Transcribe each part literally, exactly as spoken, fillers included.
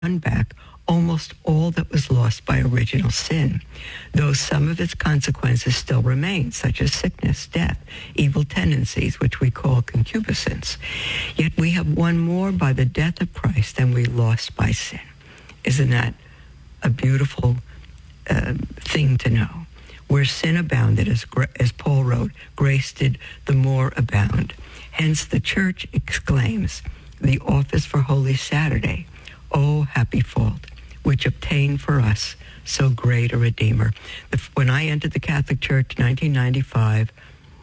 won back almost all that was lost by original sin, though some of its consequences still remain, such as sickness, death, evil tendencies, which we call concupiscence. Yet we have won more by the death of Christ than we lost by sin. Isn't that a beautiful uh, thing to know? Where sin abounded, as, as Paul wrote, grace did the more abound. Hence the church exclaims, the office for Holy Saturday, oh, happy fault, which obtained for us so great a Redeemer. When I entered the Catholic Church in nineteen ninety-five,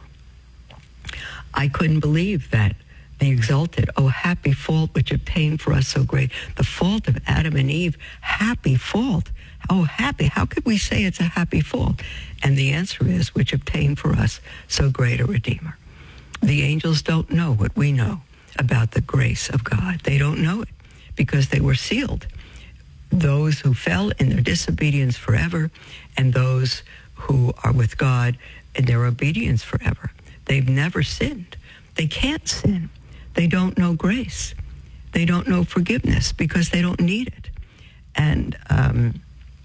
I couldn't believe that. The exalted, oh, happy fault, which obtained for us so great. The fault of Adam and Eve, happy fault. Oh, happy. How could we say it's a happy fault? And the answer is, which obtained for us so great a Redeemer. The angels don't know what we know about the grace of God. They don't know it because they were sealed. Those who fell in their disobedience forever, and those who are with God in their obedience forever. They've never sinned. They can't sin. They don't know grace. They don't know forgiveness because they don't need it. And um,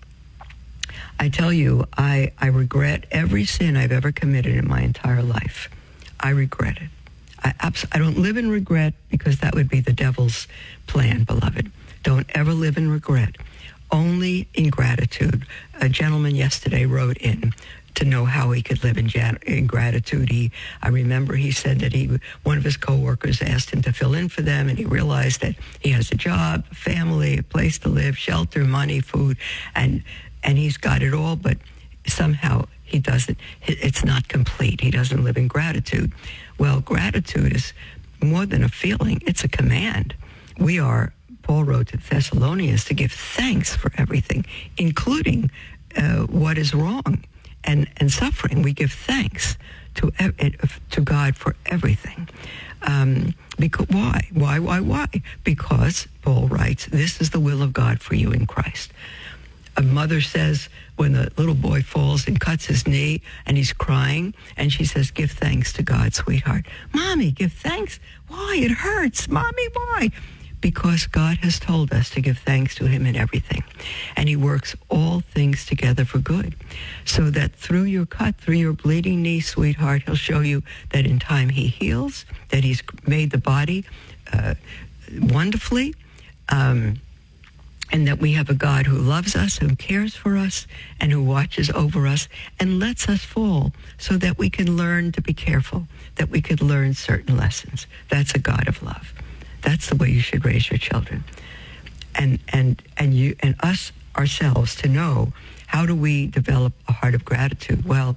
I tell you, I, I regret every sin I've ever committed in my entire life. I regret it. I, abs- I don't live in regret because that would be the devil's plan, beloved. Don't ever live in regret. Only in gratitude. A gentleman yesterday wrote in to know how he could live in, jan- in gratitude. He, I remember he said that he, one of his coworkers asked him to fill in for them, and he realized that he has a job, a family, a place to live, shelter, money, food, and and he's got it all, but somehow he doesn't, it's not complete. He doesn't live in gratitude. Well, gratitude is more than a feeling. It's a command. We are, Paul wrote to Thessalonians, to give thanks for everything, including uh, what is wrong and, and suffering. We give thanks to to God for everything. Um, because why? Why, why, why? Because, Paul writes, this is the will of God for you in Christ. A mother says when the little boy falls and cuts his knee and he's crying, and she says, give thanks to God, sweetheart. Mommy, give thanks? Why? It hurts. Mommy, why? Because God has told us to give thanks to him in everything. And he works all things together for good. So that through your cut, through your bleeding knee, sweetheart, he'll show you that in time he heals, that he's made the body uh, wonderfully, um, and that we have a God who loves us, who cares for us, and who watches over us and lets us fall so that we can learn to be careful, that we could learn certain lessons. That's a God of love. That's the way you should raise your children. And and and you and us ourselves to know, how do we develop a heart of gratitude? Well,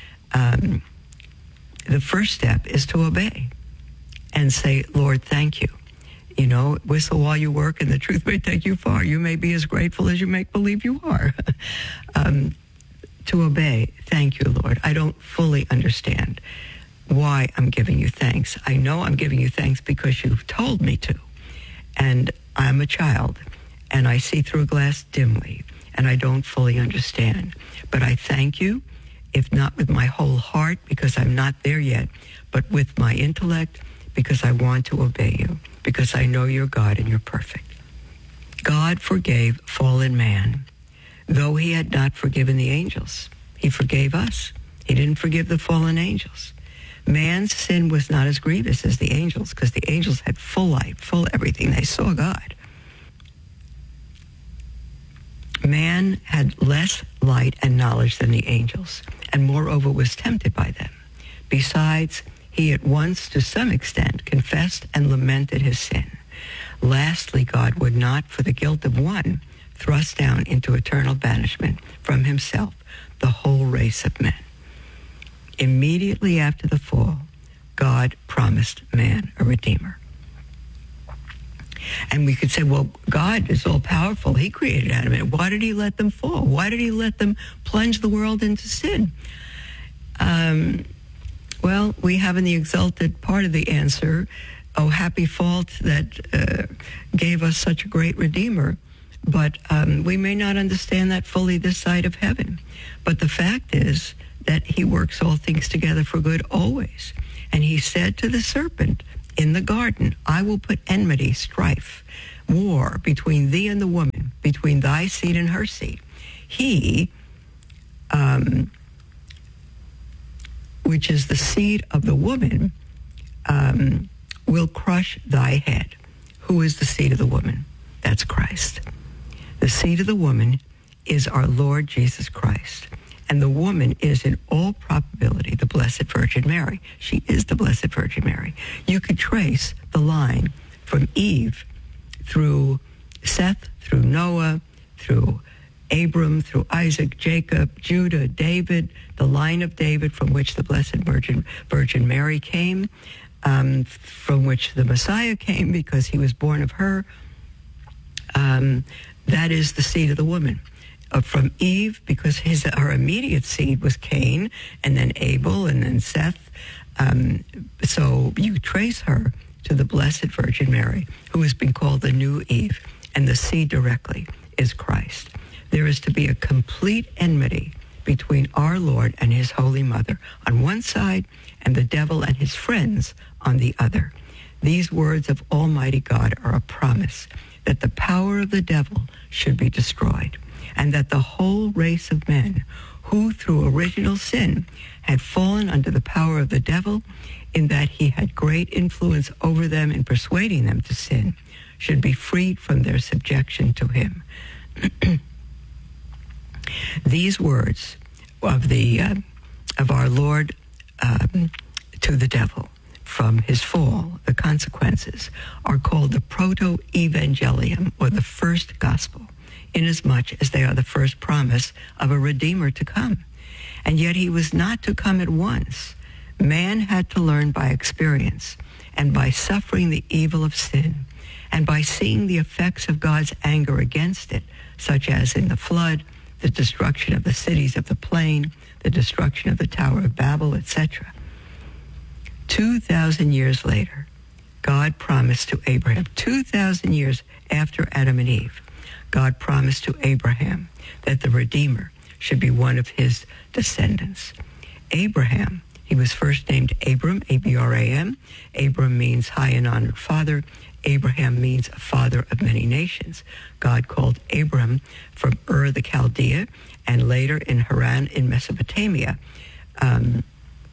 um, the first step is to obey and say, Lord, thank you. You know, whistle while you work, and the truth may take you far. You may be as grateful as you make believe you are. um, to obey, thank you, Lord. I don't fully understand why I'm giving you thanks. I know I'm giving you thanks because you've told me to. And I'm a child, and I see through a glass dimly, and I don't fully understand. But I thank you, if not with my whole heart, because I'm not there yet, but with my intellect, because I want to obey you, because I know you're God and you're perfect. God forgave fallen man, though he had not forgiven the angels. He forgave us. He didn't forgive the fallen angels. Man's sin was not as grievous as the angels, because the angels had full light, full everything. They saw God. Man had less light and knowledge than the angels, and moreover was tempted by them. Besides, he at once, to some extent, confessed and lamented his sin. Lastly, God would not, for the guilt of one, thrust down into eternal banishment from himself the whole race of men. Immediately after the fall, God promised man a redeemer. And we could say, well, God is all-powerful. He created Adam and Eve. Why did he let them fall? Why did he let them plunge the world into sin? Um... Well, we have in the exalted part of the answer, oh, happy fault that uh, gave us such a great Redeemer. But um, we may not understand that fully this side of heaven. But the fact is that he works all things together for good always. And he said to the serpent in the garden, I will put enmity, strife, war between thee and the woman, between thy seed and her seed. He, um, which is the seed of the woman, um, will crush thy head. Who is the seed of the woman? That's Christ. The seed of the woman is our Lord Jesus Christ. And the woman is in all probability the Blessed Virgin Mary. She is the Blessed Virgin Mary. You could trace the line from Eve through Seth, through Noah, through Abram, through Isaac, Jacob, Judah, David, the line of David from which the Blessed Virgin, Virgin Mary came, um, from which the Messiah came because he was born of her. Um, that is the seed of the woman. Uh, from Eve, because his her immediate seed was Cain, and then Abel, and then Seth. Um, so you trace her to the Blessed Virgin Mary, who has been called the new Eve, and the seed directly is Christ. There is to be a complete enmity between our Lord and his Holy Mother on one side, and the devil and his friends on the other. These words of Almighty God are a promise that the power of the devil should be destroyed, and that the whole race of men who through original sin had fallen under the power of the devil, in that he had great influence over them in persuading them to sin, should be freed from their subjection to him. These words of the uh, of our Lord um, to the devil from his fall, the consequences, are called the proto-evangelium, or the first gospel, inasmuch as they are the first promise of a Redeemer to come. And yet he was not to come at once. Man had to learn by experience, and by suffering the evil of sin, and by seeing the effects of God's anger against it, such as in the flood, the destruction of the cities of the plain, the destruction of the Tower of Babel, et cetera. Two thousand years later, God promised to Abraham, two thousand years after Adam and Eve, God promised to Abraham that the Redeemer should be one of his descendants. Abraham, he was first named Abram, A B R A M. Abram means high and honored father. Abraham means a father of many nations. God called Abram from Ur the Chaldea, and later in Haran in Mesopotamia. Um,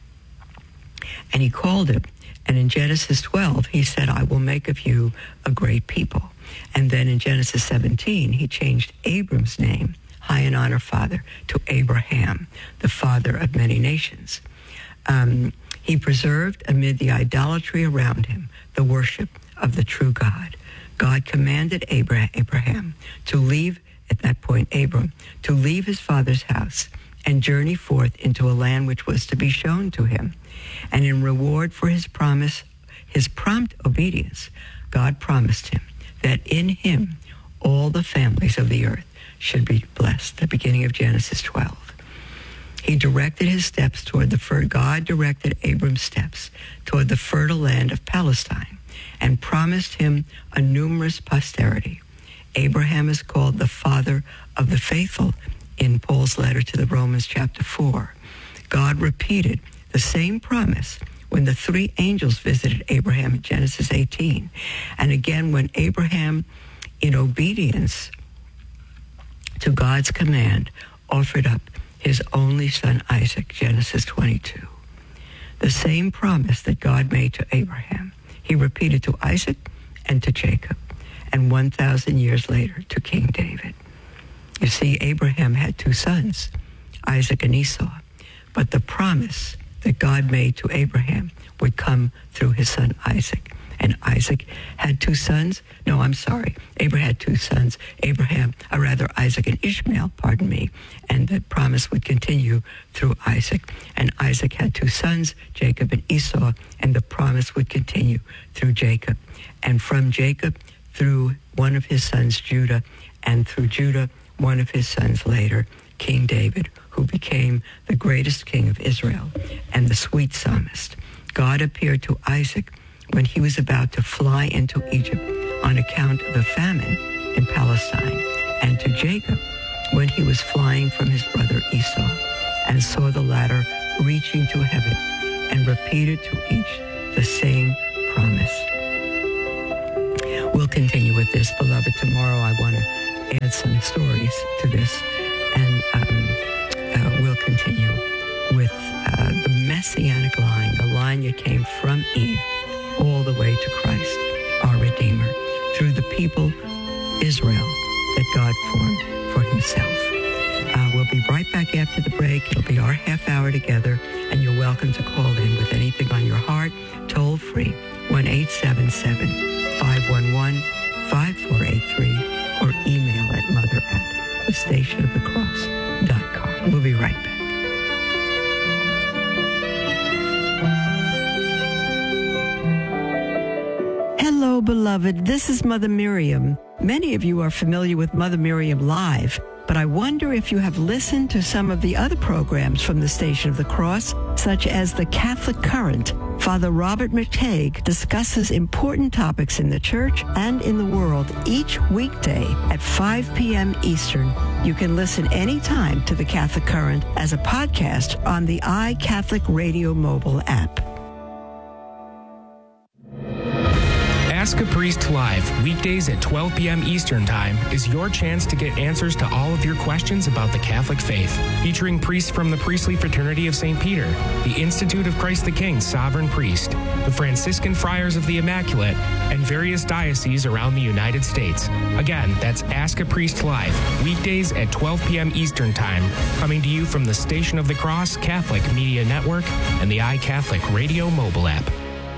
and he called him, and in Genesis twelve, he said, I will make of you a great people. And then in Genesis seventeen, he changed Abram's name, high and honor father, to Abraham, the father of many nations. Um, he preserved amid the idolatry around him the worship of the true God. God commanded Abraham to leave, at that point Abram, to leave his father's house and journey forth into a land which was to be shown to him. And in reward for his promise, his prompt obedience, God promised him that in him all the families of the earth should be blessed. The beginning of Genesis twelve. He directed his steps toward the fer- God directed Abram's steps toward the fertile land of Palestine, and promised him a numerous posterity. Abraham is called the father of the faithful in Paul's letter to the Romans, chapter four. God repeated the same promise when the three angels visited Abraham in Genesis eighteen, and again when Abraham, in obedience to God's command, offered up his only son Isaac, Genesis twenty-two. The same promise that God made to Abraham, he repeated to Isaac and to Jacob, and one thousand years later to King David. You see, Abraham had two sons, Isaac and Esau, but the promise that God made to Abraham would come through his son Isaac. And Isaac had two sons. No, I'm sorry. Abraham had two sons, Abraham, or rather Isaac and Ishmael, pardon me. And the promise would continue through Isaac. And Isaac had two sons, Jacob and Esau, and the promise would continue through Jacob. And from Jacob, through one of his sons, Judah, and through Judah, one of his sons later, King David, who became the greatest king of Israel and the sweet psalmist. God appeared to Isaac when he was about to fly into Egypt on account of the famine in Palestine, and to Jacob when he was flying from his brother Esau, and saw the latter reaching to heaven, and repeated to each the same promise. We'll continue with this, beloved. Tomorrow I want to add some stories to this, and um, uh, we'll continue with uh, the messianic line, the line that came from Eve all the way to Christ, our Redeemer, through the people, Israel, that God formed for himself. Uh, we'll be right back after the break. It'll be our half hour together, and you're welcome to call in with anything on your heart, toll free, one eight seven seven, five one one, five four eight three, or email at mother at the station of the cross dot com. We'll be right back. Hello, beloved. This is Mother Miriam. Many of you are familiar with Mother Miriam Live, but I wonder if you have listened to some of the other programs from the Station of the Cross, such as The Catholic Current. Father Robert McTague discusses important topics in the church and in the world each weekday at five p.m. Eastern. You can listen anytime to The Catholic Current as a podcast on the iCatholic Radio mobile app. Ask a Priest Live, weekdays at twelve p.m. Eastern Time, is your chance to get answers to all of your questions about the Catholic faith. Featuring priests from the Priestly Fraternity of Saint Peter, the Institute of Christ the King Sovereign Priest, the Franciscan Friars of the Immaculate, and various dioceses around the United States. Again, that's Ask a Priest Live, weekdays at twelve p.m. Eastern Time, coming to you from the Station of the Cross Catholic Media Network and the iCatholic Radio mobile app.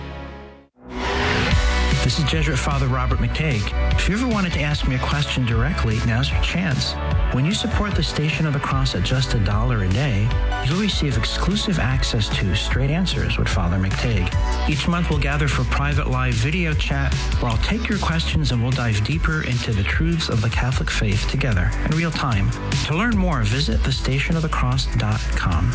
This is Jesuit Father Robert McTague. If you ever wanted to ask me a question directly, now's your chance. When you support the Station of the Cross at just a dollar a day, you'll receive exclusive access to Straight Answers with Father McTague. Each month we'll gather for private live video chat where I'll take your questions and we'll dive deeper into the truths of the Catholic faith together in real time. To learn more, visit the station of the cross dot com.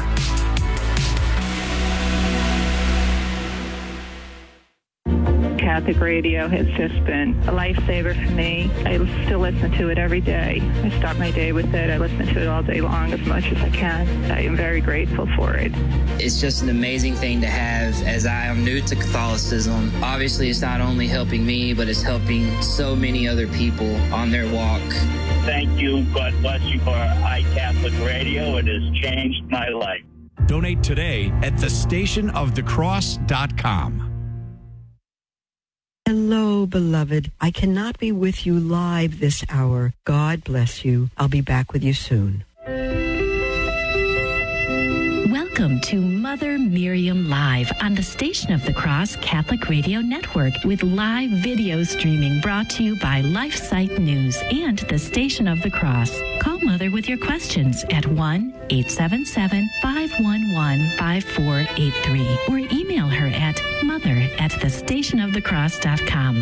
Catholic radio has just been a lifesaver for me. I still listen to it every day. I start my day with it. I listen to it all day long as much as I can. I am very grateful for it. It's just an amazing thing to have, as I am new to Catholicism. Obviously, it's not only helping me, but it's helping so many other people on their walk. Thank you. God bless you for iCatholic Radio. It has changed my life. Donate today at the station of the cross dot com. Hello, beloved. I cannot be with you live this hour. God bless you. I'll be back with you soon. Welcome to Mother Miriam Live on the Station of the Cross Catholic Radio Network with live video streaming brought to you by LifeSite News and the Station of the Cross. Call Mother with your questions at one eight seven seven, five one one, five four eight three or email her at mother at the station of the cross dot com.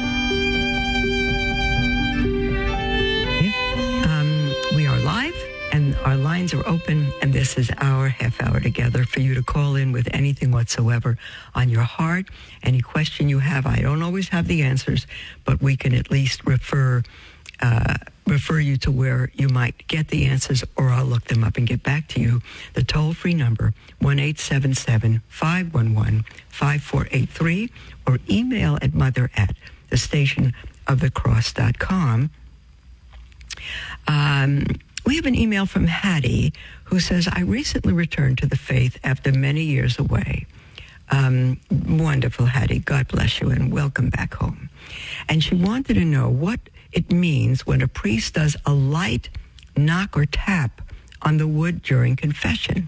Um, we are live. And our lines are open, and this is our half hour together for you to call in with anything whatsoever on your heart, any question you have. I don't always have the answers, but we can at least refer uh, refer you to where you might get the answers, or I'll look them up and get back to you. The toll-free number, one eight seven seven, five one one, five four eight three, or email at mother at the station of the cross dot com. Um... We have an email from Hattie who says, I recently returned to the faith after many years away. Um, wonderful, Hattie. God bless you and welcome back home. And she wanted to know what it means when a priest does a light knock or tap on the wood during confession.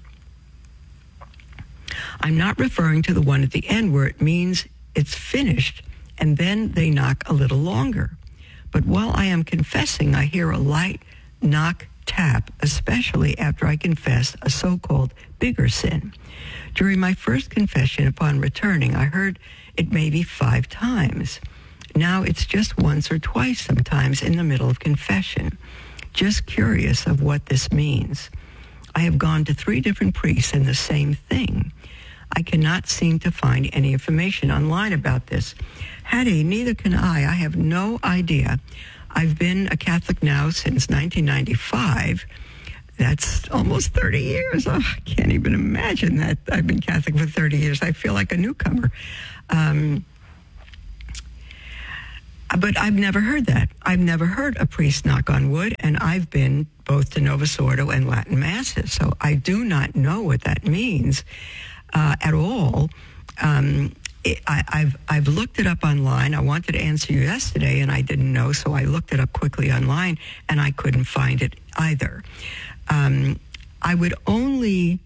I'm not referring to the one at the end where it means it's finished and then they knock a little longer. But while I am confessing, I hear a light knock tap, especially after I confess a so-called bigger sin. During my first confession upon returning, I heard it maybe five times. Now it's just once or twice sometimes in the middle of confession. Just curious of what this means. I have gone to three different priests and the same thing. I cannot seem to find any information online about this. Hattie, neither can I. I have no idea. I've been a Catholic now since nineteen ninety-five. That's almost thirty years. Oh, I can't even imagine that I've been Catholic for thirty years. I feel like a newcomer. Um, But I've never heard that. I've never heard a priest knock on wood, and I've been both to Novus Ordo and Latin Masses, so I do not know what that means uh, at all. Um, it, I, I've I've looked it up online. I wanted to answer you yesterday, and I didn't know, so I looked it up quickly online, and I couldn't find it either. Um, I would only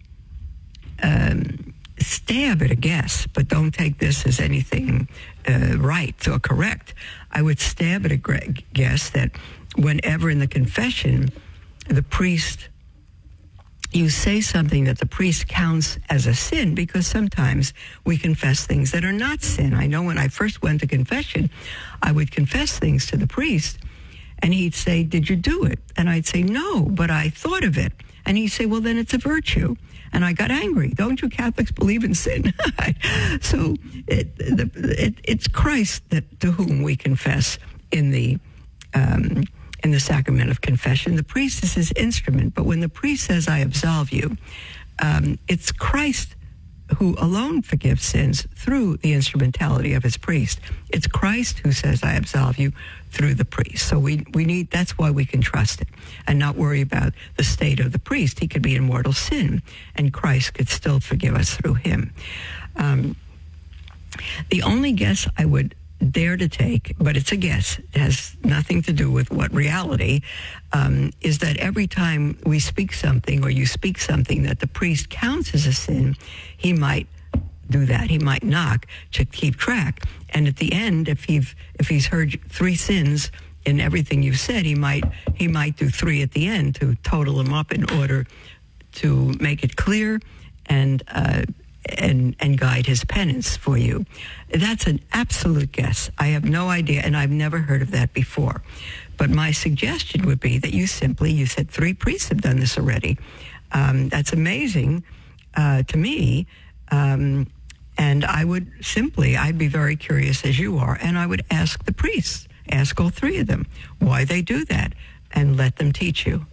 um, stab at a guess, but don't take this as anything uh, right or correct. I would stab at a guess that whenever in the confession, the priest, you say something that the priest counts as a sin, because sometimes we confess things that are not sin. I know when I first went to confession, I would confess things to the priest, and he'd say, "Did you do it?" And I'd say, "No, but I thought of it." And he'd say, "Well, then it's a virtue." And I got angry. Don't you Catholics believe in sin? So it, the, it, it's Christ that to whom we confess in the um, in the sacrament of confession. The priest is his instrument, but when the priest says, "I absolve you," um, it's Christ who alone forgives sins through the instrumentality of his priest. It's Christ who says, "I absolve you," through the priest. So we we need, that's why we can trust it and not worry about the state of the priest. He could be in mortal sin, and Christ could still forgive us through him. Um, the only guess I would dare to take, but it's a guess, it has nothing to do with what reality, um, is that every time we speak something, or you speak something that the priest counts as a sin, he might do that. He might knock to keep track. And at the end, if he's if he's heard three sins in everything you've said, he might he might do three at the end to total them up in order to make it clear and uh, and and guide his penance for you. That's an absolute guess. I have no idea, and I've never heard of that before. But my suggestion would be that you simply, you said three priests have done this already. Um, that's amazing uh, to me. Um, and I would simply, I'd be very curious as you are, and I would ask the priests, ask all three of them why they do that, and let them teach you.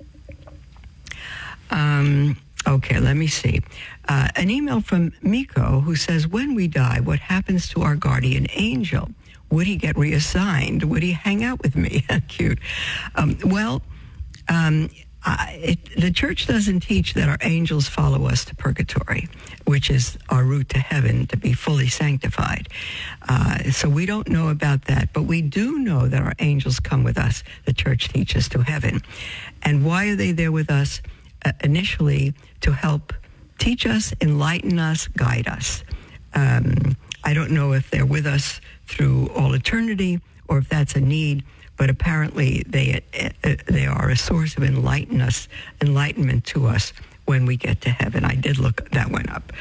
Um, okay, let me see. Uh, an email from Miko who says, when we die, what happens to our guardian angel? Would he get reassigned? Would he hang out with me? Cute. Um, well, um, I, it, the church doesn't teach that our angels follow us to purgatory, which is our route to heaven to be fully sanctified. Uh, so we don't know about that, but we do know that our angels come with us. The church teaches to heaven. And why are they there with us? Uh, initially, to help teach us, enlighten us, guide us. Um, I don't know if they're with us through all eternity or if that's a need, but apparently they uh, they are a source of enlighten us, enlightenment to us when we get to heaven. I did look that one up.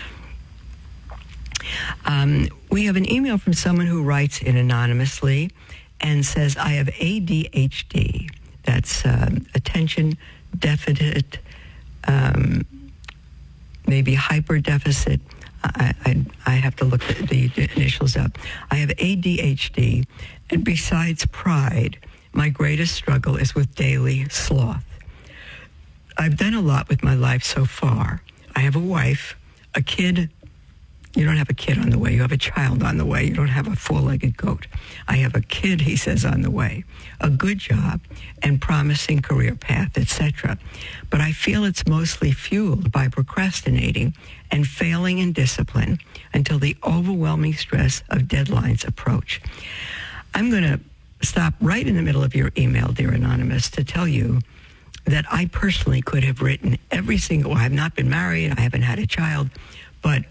Um, we have an email from someone who writes in anonymously and says, I have A D H D. That's um, attention deficit, um, maybe hyper deficit. I, I, I have to look the initials up. I have A D H D, and besides pride, my greatest struggle is with daily sloth. I've done a lot with my life so far. I have a wife, a kid. You don't have a kid on the way. You have a child on the way. You don't have a four-legged goat. I have a kid, he says, on the way, a good job, and promising career path, et cetera. But I feel it's mostly fueled by procrastinating and failing in discipline until the overwhelming stress of deadlines approach. I'm going to stop right in the middle of your email, dear Anonymous, to tell you that I personally could have written every single, I have not been married, I haven't had a child, but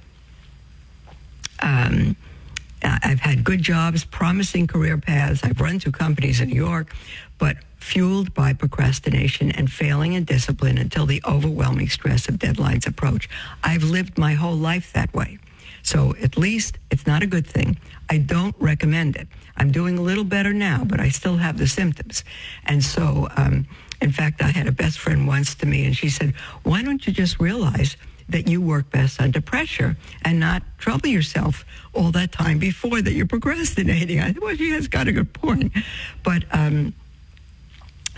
Um, I've had good jobs, promising career paths. I've run two companies in New York, but fueled by procrastination and failing in discipline until the overwhelming stress of deadlines approach. I've lived my whole life that way. So at least it's not a good thing. I don't recommend it. I'm doing a little better now, but I still have the symptoms. And so, um, in fact, I had a best friend once to me, and she said, why don't you just realize that you work best under pressure and not trouble yourself all that time before that you're procrastinating? I thought, well, she has got a good point. But um,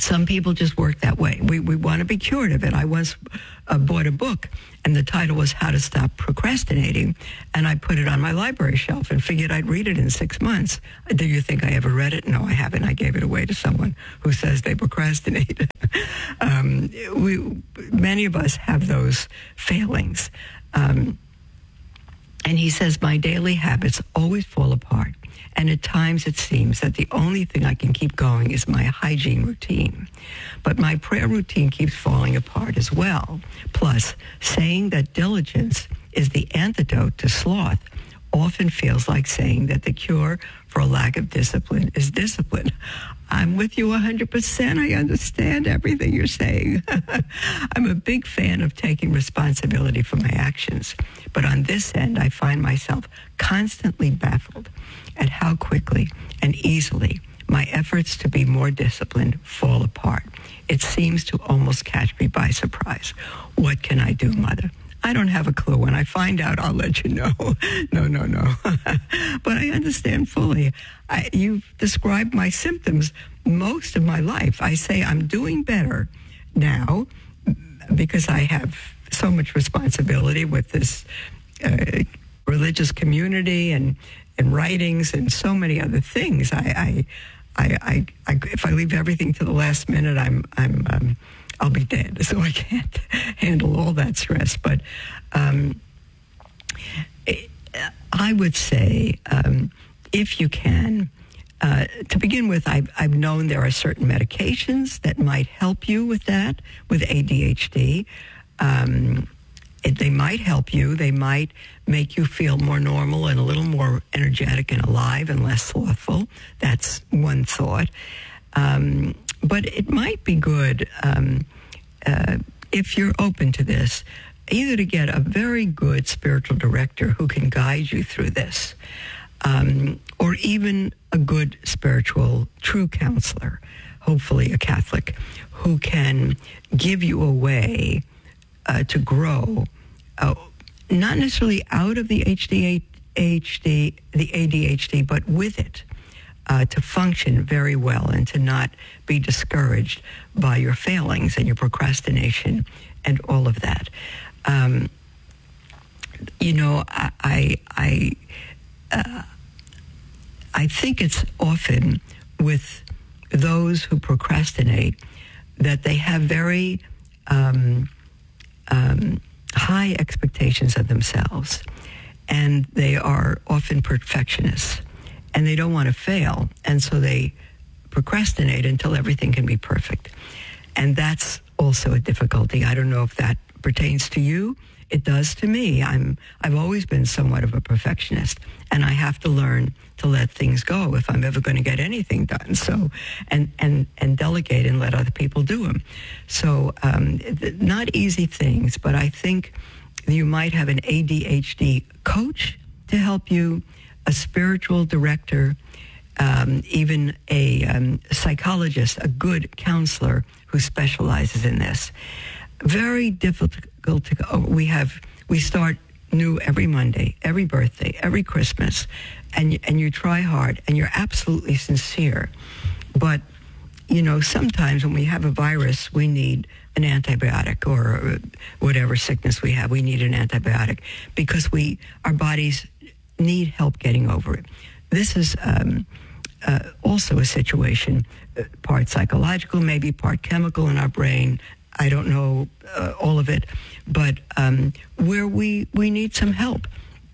Some people just work that way. We we want to be cured of it. I once uh, bought a book, and the title was How to Stop Procrastinating, and I put it on my library shelf and figured I'd read it in six months. Do you think I ever read it? No, I haven't. I gave it away to someone who says they procrastinate. um, we many of us have those failings. Um, and he says, my daily habits always fall apart. And at times it seems that the only thing I can keep going is my hygiene routine. But my prayer routine keeps falling apart as well. Plus, saying that diligence is the antidote to sloth often feels like saying that the cure for a lack of discipline is discipline. I'm with you one hundred percent. I understand everything you're saying. I'm a big fan of taking responsibility for my actions. But on this end, I find myself constantly baffled at how quickly and easily my efforts to be more disciplined fall apart. It seems to almost catch me by surprise. What can I do, Mother? I don't have a clue. When I find out, I'll let you know. No, no, no. But I understand fully. I, you've described my symptoms most of my life. I say I'm doing better now because I have so much responsibility with this uh, religious community and, and writings and so many other things. I, I, I, I, I if I leave everything to the last minute, I'm, I'm, um, I'll be dead. So I can't handle all that stress. But um, I would say, um, if you can, uh, to begin with, I've, I've known there are certain medications that might help you with that, with A D H D. Um, it, they might help you. They might make you feel more normal and a little more energetic and alive and less slothful. That's one thought. Um, but it might be good, um, uh, if you're open to this, either to get a very good spiritual director who can guide you through this, um, or even a good spiritual, true counselor, hopefully a Catholic, who can give you a way uh, to grow, uh, not necessarily out of the H D, H D, the A D H D, but with it. Uh, to function very well and to not be discouraged by your failings and your procrastination and all of that. Um, you know, I I I, uh, I think it's often with those who procrastinate that they have very um, um, high expectations of themselves, and they are often perfectionists. And they don't want to fail, and so they procrastinate until everything can be perfect. And that's also a difficulty. I don't know if that pertains to you. It does to me. I'm, I've always been somewhat of a perfectionist, and I have to learn to let things go if I'm ever going to get anything done. So, and and and delegate and let other people do them. So, um, not easy things, but I think you might have an A D H D coach to help you, a spiritual director, um, even a um, psychologist, a good counselor who specializes in this. Very difficult to go. We have, we start new every Monday, every birthday, every Christmas, and, and you try hard, and you're absolutely sincere. But, you know, sometimes when we have a virus, we need an antibiotic, or whatever sickness we have, we need an antibiotic because we, our bodies need help getting over it. This is um, uh, also a situation, uh, part psychological, maybe part chemical in our brain. I don't know uh, all of it, but um, where we, we need some help.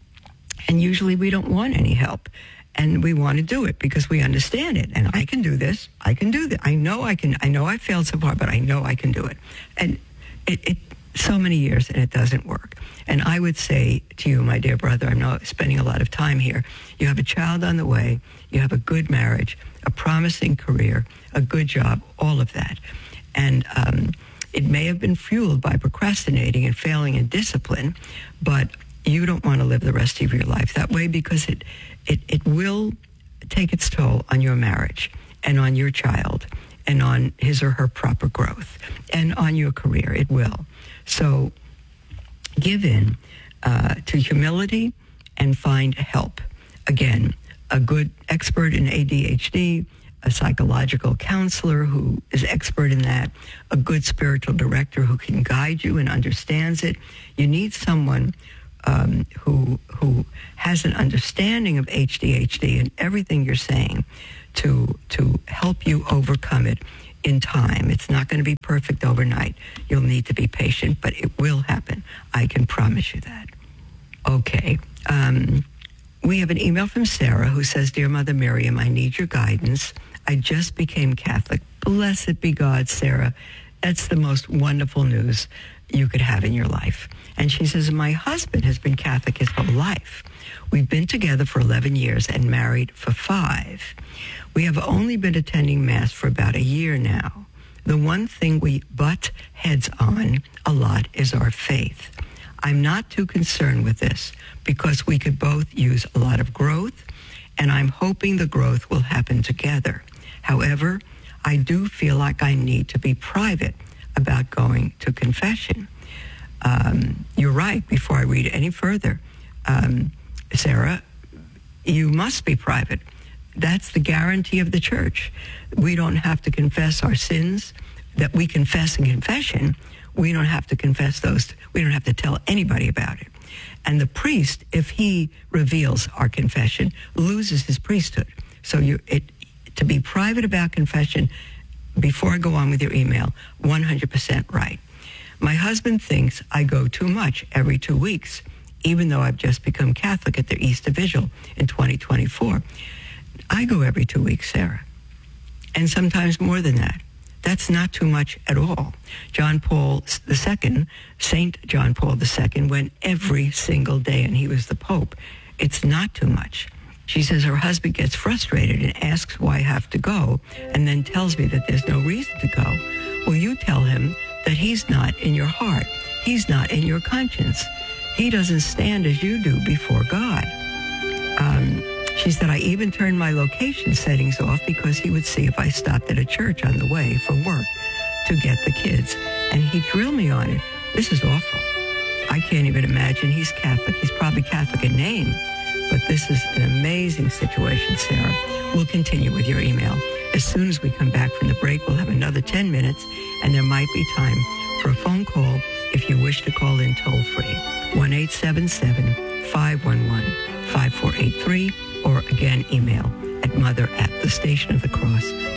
And usually we don't want any help. And we want to do it because we understand it. And I can do this. I can do that. I know I can. I know I failed so far, but I know I can do it. And it, it so many years, and it doesn't work. And I would say to you, my dear brother, I'm not spending a lot of time here. You have a child on the way. You have a good marriage, a promising career, a good job, all of that. And um, it may have been fueled by procrastinating and failing in discipline, but you don't want to live the rest of your life that way because it, it, it will take its toll on your marriage and on your child and on his or her proper growth and on your career. It will. So give in uh, to humility and find help. Again, a good expert in A D H D, a psychological counselor who is expert in that, a good spiritual director who can guide you and understands it. You need someone um, who who has an understanding of H D H D and everything you're saying to to help you overcome it in time. It's not going to be perfect overnight. You'll need to be patient, but it will happen. I can promise you that. Okay. Um, we have an email from Sarah who says, Dear Mother Miriam, I need your guidance. I just became Catholic. Blessed be God, Sarah. That's the most wonderful news you could have in your life. And she says, my husband has been Catholic his whole life. We've been together for eleven years and married for five. We have only been attending Mass for about a year now. The one thing we butt heads on a lot is our faith. I'm not too concerned with this because we could both use a lot of growth, and I'm hoping the growth will happen together. However, I do feel like I need to be private about going to confession. Um, you're right. Before I read any further, um, Sarah, you must be private. That's the guarantee of the church. We don't have to confess our sins that we confess in confession. We don't have to confess those. We don't have to tell anybody about it. And the priest, if he reveals our confession, loses his priesthood. So you, it, to be private about confession, before I go on with your email, one hundred percent right. My husband thinks I go too much every two weeks, even though I've just become Catholic at the Easter Vigil in twenty twenty-four. I go every two weeks, Sarah, and sometimes more than that. That's not too much at all. John Paul the Second, Saint John Paul the Second, went every single day, and he was the Pope. It's not too much. She says her husband gets frustrated and asks why I have to go, and then tells me that there's no reason to go. Well, you tell him that he's not in your heart. He's not in your conscience. He doesn't stand as you do before God. Um, she said, I even turned my location settings off because he would see if I stopped at a church on the way from work to get the kids. And he drilled me on it. This is awful. I can't even imagine he's Catholic. He's probably Catholic in name. But this is an amazing situation, Sarah. We'll continue with your email. As soon as we come back from the break, we'll have another ten minutes, and there might be time for a phone call if you wish to call in toll-free. one eight seven seven, five one one, five four eight three, or again, email at mother at the station of the cross